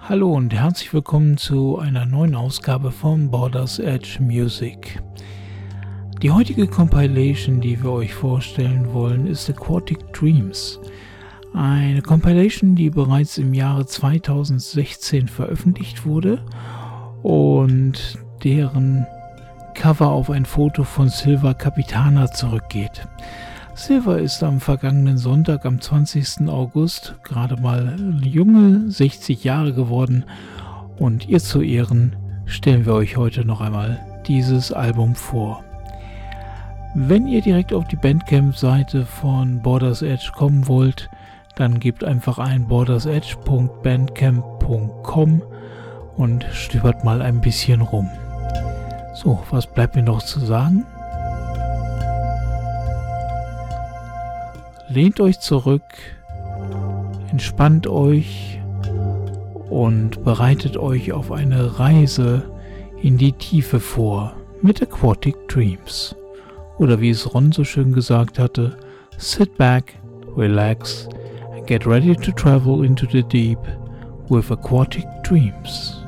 Hallo und herzlich willkommen zu einer neuen Ausgabe von Borders Edge Music. Die heutige Compilation, die wir euch vorstellen wollen, ist Aquatic Dreams. Eine Compilation, die bereits im Jahre 2016 veröffentlicht wurde und deren Cover auf ein Foto von Silva Capitana zurückgeht. Silva ist am vergangenen Sonntag, am 20. August, gerade mal junge 60 Jahre geworden, und ihr zu Ehren stellen wir euch heute noch einmal dieses Album vor. Wenn ihr direkt auf die Bandcamp-Seite von Borders Edge kommen wollt, dann gebt einfach ein bordersedge.bandcamp.com und stöbert mal ein bisschen rum. So, was bleibt mir noch zu sagen? Lehnt euch zurück, entspannt euch und bereitet euch auf eine Reise in die Tiefe vor mit Aquatic Dreams. Oder wie es Ron so schön gesagt hatte, sit back, relax and get ready to travel into the deep with Aquatic Dreams.